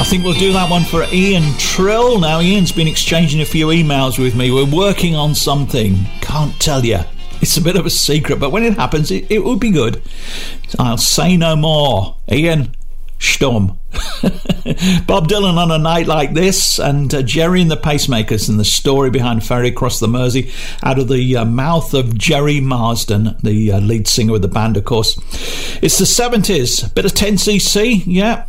think we'll do that one for Ian Trill. Now, Ian's been exchanging a few emails with me. We're working on something. Can't tell you. It's a bit of a secret, but when it happens, it will be good. I'll say no more. Ian, Sturm. Bob Dylan on a night like this, and Jerry and the Pacemakers, and the story behind Ferry Across the Mersey, out of the mouth of Jerry Marsden, the lead singer of the band, of course. It's the 70s, bit of 10cc, yeah,